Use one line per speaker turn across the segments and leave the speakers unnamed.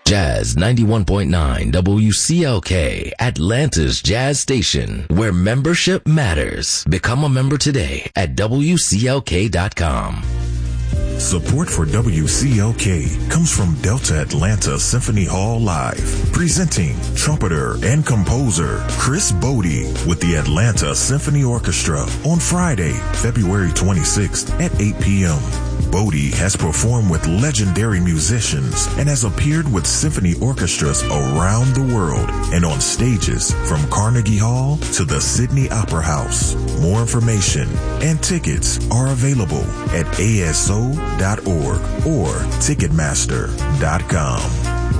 Jazz 91.9 WCLK, Atlanta's Jazz Station, where membership matters. Become a member today at WCLK.com.
Support for WCLK comes from Delta Atlanta Symphony Hall Live, presenting trumpeter and composer Chris Bodie with the Atlanta Symphony Orchestra on Friday, February 26th at 8 p.m. Bodie has performed with legendary musicians and has appeared with symphony orchestras around the world and on stages from Carnegie Hall to the Sydney Opera House. More information and tickets are available at ASO.org or Ticketmaster.com.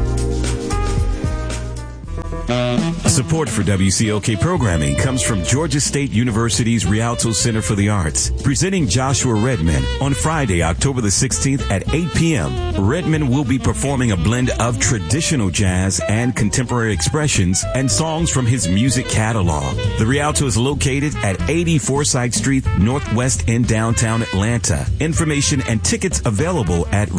Support for WCLK programming comes from Georgia State University's Rialto Center for the Arts, presenting Joshua Redman on Friday, October the 16th at 8 p.m. Redman will be performing a blend of traditional jazz and contemporary expressions and songs from his music catalog. The Rialto is located at 80 Forsyth Street, Northwest in downtown Atlanta. Information and tickets available at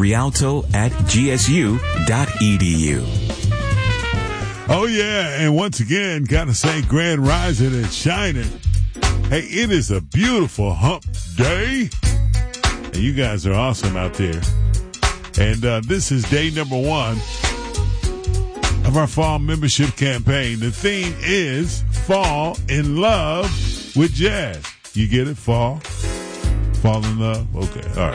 rialto@gsu.edu.
Oh, yeah, and once again, gotta say Grand Rising and shining. Hey, it is a beautiful hump day, and you guys are awesome out there. And this is day number 1 of our fall membership campaign. The theme is Fall in Love with Jazz. You get it? Fall in love? Okay, all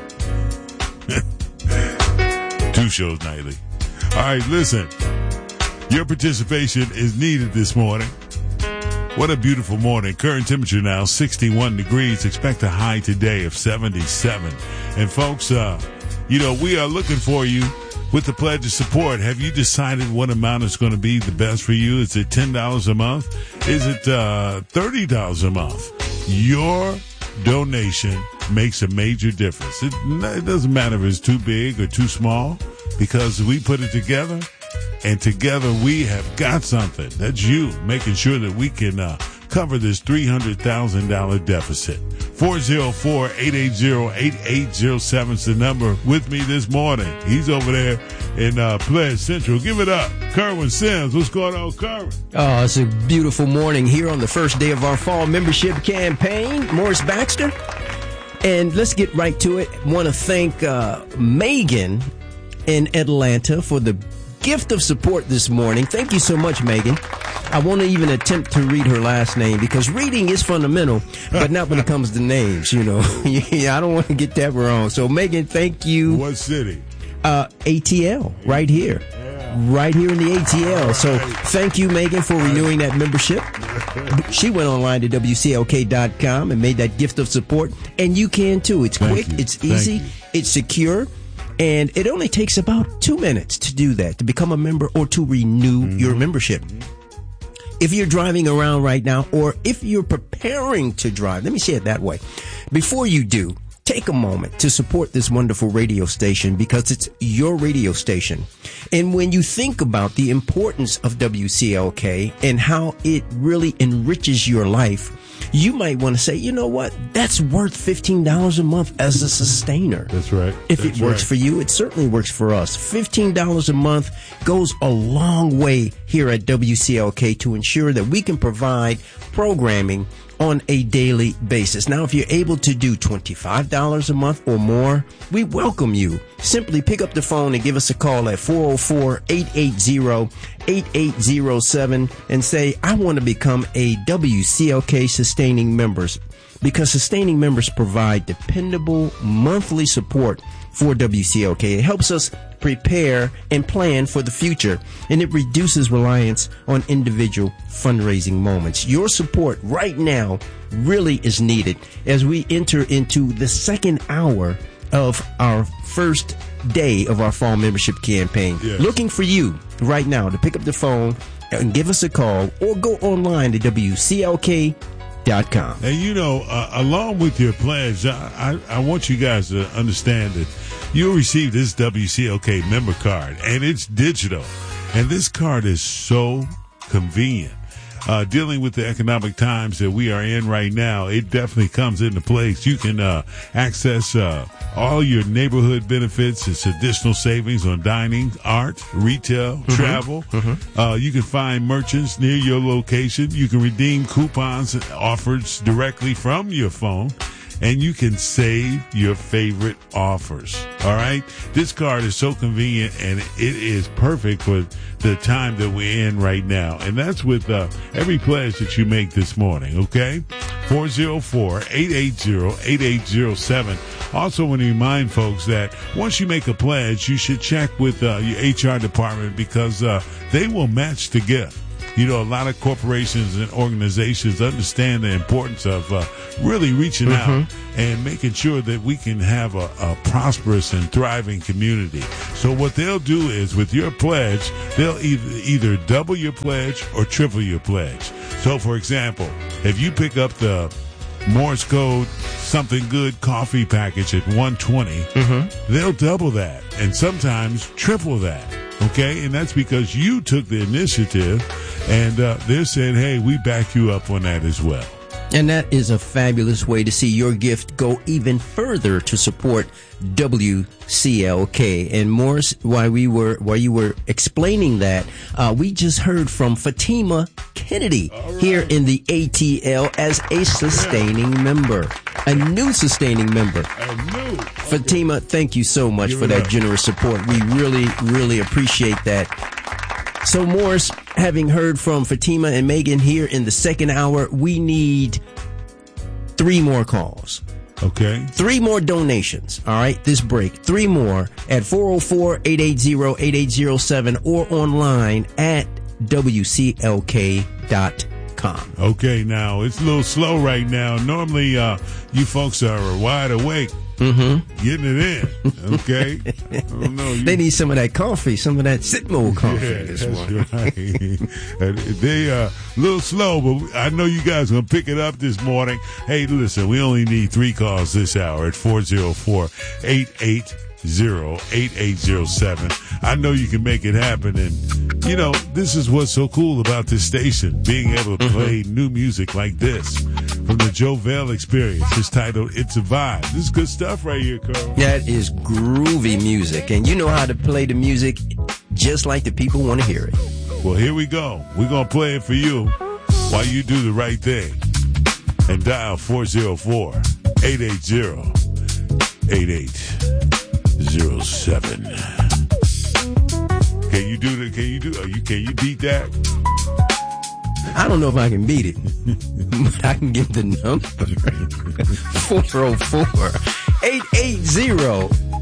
right. 2 shows nightly. All right, listen. Your participation is needed this morning. What a beautiful morning. Current temperature now 61 degrees. Expect a high today of 77. And folks, we are looking for you with the pledge of support. Have you decided what amount is going to be the best for you? Is it $10 a month? Is it $30 a month? Your donation makes a major difference. It doesn't matter if it's too big or too small, because we put it together. And together we have got something. That's you making sure that we can cover this $300,000 deficit. 404-880-8807 is the number. With me this morning, he's over there in Pledge Central. Give it up. Kerwin Sims. What's going on, Kerwin?
Oh, it's a beautiful morning here on the first day of our fall membership campaign. Morris Baxter. And let's get right to it. Want to thank Megan in Atlanta for the gift of support this morning. Thank you so much, Megan. I won't even attempt to read her last name because reading is fundamental, but not when it comes to names, Yeah, I don't want to get that wrong. So, Megan, thank you.
What city?
ATL, right here. Yeah. Right here in the ATL. Right. So, thank you, Megan, for renewing that membership. She went online to WCLK.com and made that gift of support, and you can too. It's quick, it's easy, it's secure. And it only takes about 2 minutes to do that, to become a member or to renew your membership. If you're driving around right now, or if you're preparing to drive, let me say it that way. Before you do, take a moment to support this wonderful radio station, because it's your radio station. And when you think about the importance of WCLK and how it really enriches your life, you might want to say, you know what, that's worth $15 a month as a sustainer.
That's right.
If it works for you, it certainly works for us. $15 a month goes a long way here at WCLK to ensure that we can provide programming on a daily basis. Now, if you're able to do $25 a month or more, we welcome you. Simply pick up the phone and give us a call at 404-880-8807 and say, I want to become a WCLK sustaining members, because sustaining members provide dependable monthly support for WCLK. It helps us prepare and plan for the future, and it reduces reliance on individual fundraising moments. Your support right now really is needed as we enter into the second hour of our first day of our fall membership campaign.
Yes.
Looking for you right now to pick up the phone and give us a call, or go online to WCLK.com.
And along with your pledge, I want you guys to understand that you'll receive this WCLK member card, and it's digital. And this card is so convenient. dealing with the economic times that we are in right now, it definitely comes into place. You can access all your neighborhood benefits. It's additional savings on dining, art, retail, travel. You can find merchants near your location. You can redeem coupons and offers directly from your phone. And you can save your favorite offers. All right. This card is so convenient, and it is perfect for the time that we're in right now. And that's with every pledge that you make this morning. Okay. 404-880-8807. Also want to remind folks that once you make a pledge, you should check with your HR department, because they will match the gift. You know, a lot of corporations and organizations understand the importance of really reaching out and making sure that we can have a prosperous and thriving community. So what they'll do is, with your pledge, they'll either double your pledge or triple your pledge. So, for example, if you pick up the Morse Code Something Good coffee package at $120, they'll double that and sometimes triple that. Okay, and that's because you took the initiative, and they're saying, hey, we back you up on that as well.
And that is a fabulous way to see your gift go even further to support WCLK. And Morris, while you were explaining that, we just heard from Fatima Kennedy here in the ATL as a sustaining member, a new sustaining member. Fatima, thank you so much for that generous support. We really, really appreciate that. So, Morris, having heard from Fatima and Megan here in the second hour, we need 3 more calls.
Okay.
3 more donations. All right. This break. 3 more at 404-880-8807 or online at WCLK.com.
Okay. Now, it's a little slow right now. Normally, you folks are wide awake. Getting it in. Okay. I don't know.
They need some of that coffee, some of that Sitmo coffee this morning.
Right. They are a little slow, but I know you guys are going to pick it up this morning. Hey, listen, we only need 3 calls this hour at 404-880-8807. I know you can make it happen. And, you know, this is what's so cool about this station, being able to play new music like this from the Joe Vale Experience. It's titled It's a Vibe. This is good stuff right here, Carl.
That is groovy music. And you know how to play the music just like the people want to hear it.
Well, here we go. We're going to play it for you while you do the right thing. And dial 404-880-8807. Can you beat that?
I don't know if I can beat it, but I can give the number. 404-880-8807.